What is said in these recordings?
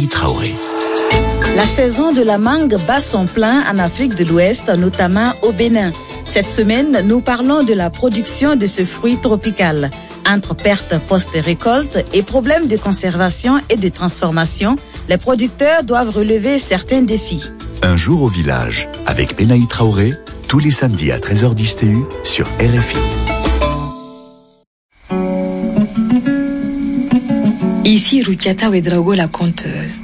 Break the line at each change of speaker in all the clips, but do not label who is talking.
Benaï Traoré.
La saison de la mangue bat son plein en Afrique de l'Ouest, notamment au Bénin. Cette semaine, nous parlons de la production de ce fruit tropical. Entre pertes post-récolte et problèmes de conservation et de transformation, les producteurs doivent relever certains défis.
Un jour au village, avec Benaï Traoré, tous les samedis à 13h10 TU sur RFI.
Ici Rukiata Ouedraogo, la conteuse.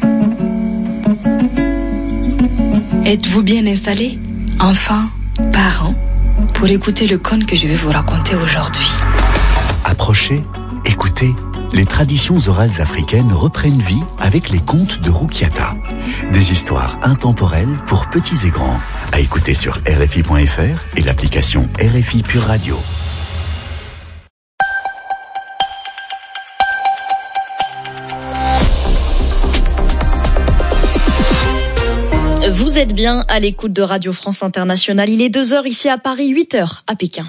Êtes-vous bien installés, enfants, parents, pour écouter le conte que je vais vous raconter aujourd'hui?
Approchez, écoutez, les traditions orales africaines reprennent vie avec les contes de Rukiata. Des histoires intemporelles pour petits et grands, à écouter sur RFI.fr et l'application RFI Pure Radio.
Vous êtes bien à l'écoute de Radio France Internationale. Il est 2h ici à Paris, 8h à Pékin.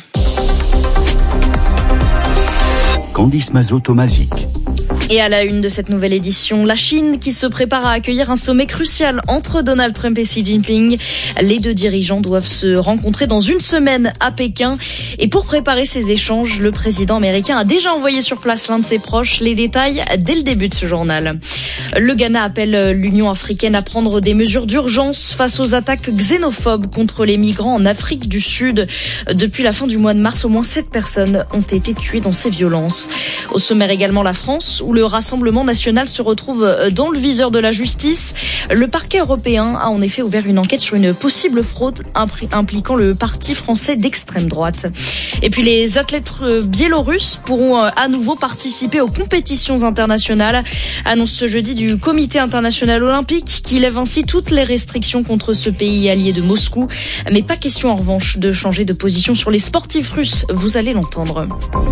Candice Mazot-Tomazic.
Et à la une de cette nouvelle édition, la Chine qui se prépare à accueillir un sommet crucial entre Donald Trump et Xi Jinping. Les deux dirigeants doivent se rencontrer dans une semaine à Pékin. Et pour préparer ces échanges, le président américain a déjà envoyé sur place l'un de ses proches. Les détails dès le début de ce journal. Le Ghana appelle l'Union africaine à prendre des mesures d'urgence face aux attaques xénophobes contre les migrants en Afrique du Sud. Depuis la fin du mois de mars, au moins 7 personnes ont été tuées dans ces violences. Au sommaire également la France, où le Rassemblement national se retrouve dans le viseur de la justice. Le parquet européen a en effet ouvert une enquête sur une possible fraude impliquant le parti français d'extrême droite. Et puis les athlètes biélorusses pourront à nouveau participer aux compétitions internationales. Annonce ce jeudi du Comité international olympique qui lève ainsi toutes les restrictions contre ce pays allié de Moscou. Mais pas question en revanche de changer de position sur les sportifs russes, vous allez l'entendre.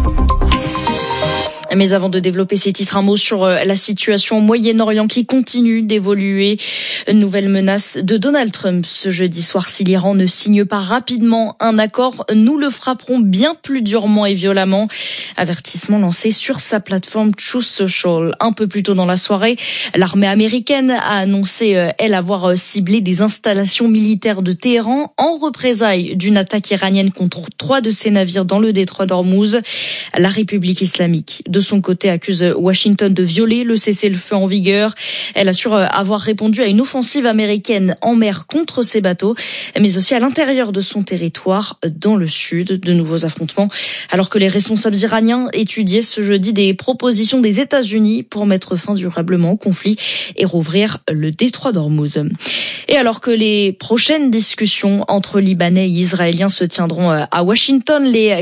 Mais avant de développer ces titres, un mot sur la situation au Moyen-Orient qui continue d'évoluer. Nouvelle menace de Donald Trump ce jeudi soir. Si l'Iran ne signe pas rapidement un accord, nous le frapperons bien plus durement et violemment. Avertissement lancé sur sa plateforme Truth Social. Un peu plus tôt dans la soirée, l'armée américaine a annoncé, elle, avoir ciblé des installations militaires de Téhéran en représailles d'une attaque iranienne contre 3 de ses navires dans le détroit d'Ormuz. La République islamique, de son côté, accuse Washington de violer le cessez-le-feu en vigueur. Elle assure avoir répondu à une offensive américaine en mer contre ses bateaux, mais aussi à l'intérieur de son territoire, dans le sud. De nouveaux affrontements, alors que les responsables iraniens étudiaient ce jeudi des propositions des États-Unis pour mettre fin durablement au conflit et rouvrir le détroit d'Ormuz. Et alors que les prochaines discussions entre Libanais et Israéliens se tiendront à Washington les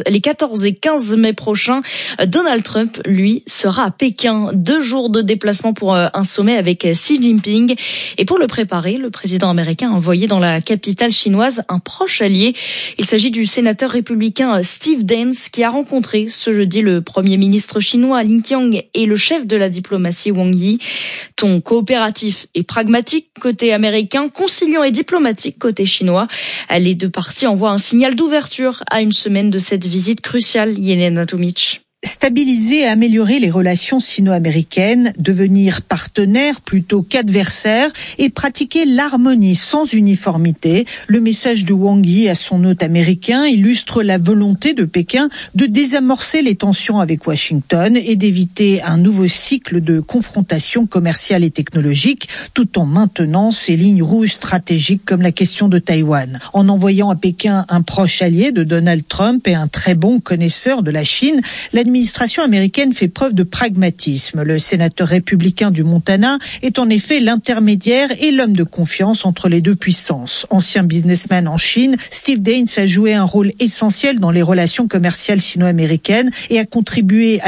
14 et 15 mai prochains, Donald Trump, lui, sera à Pékin. 2 jours de déplacement pour un sommet avec Xi Jinping. Et pour le préparer, le président américain a envoyé dans la capitale chinoise un proche allié. Il s'agit du sénateur républicain Steve Daines qui a rencontré ce jeudi le premier ministre chinois Li Qiang et le chef de la diplomatie Wang Yi. Ton coopératif et pragmatique côté américain, conciliant et diplomatique côté chinois. Les deux parties envoient un signal d'ouverture à une semaine de cette visite cruciale. Yelena Tomic.
Stabiliser et améliorer les relations sino-américaines, devenir partenaires plutôt qu'adversaires et pratiquer l'harmonie sans uniformité. Le message de Wang Yi à son hôte américain illustre la volonté de Pékin de désamorcer les tensions avec Washington et d'éviter un nouveau cycle de confrontation commerciale et technologique, tout en maintenant ses lignes rouges stratégiques comme la question de Taïwan. En envoyant à Pékin un proche allié de Donald Trump et un très bon connaisseur de la Chine, l'administration américaine fait preuve de pragmatisme. Le sénateur républicain du Montana est en effet l'intermédiaire et l'homme de confiance entre les deux puissances. Ancien businessman en Chine, Steve Daines a joué un rôle essentiel dans les relations commerciales sino-américaines et a contribué à